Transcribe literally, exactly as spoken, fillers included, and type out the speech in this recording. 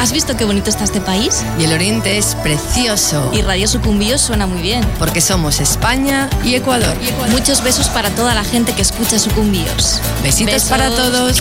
¿Has visto qué bonito está este país? Y el Oriente es precioso. Y Radio Sucumbíos suena muy bien. Porque somos España y Ecuador. Y Ecuador. Muchos besos para toda la gente que escucha Sucumbíos. Besitos Besos. para todos.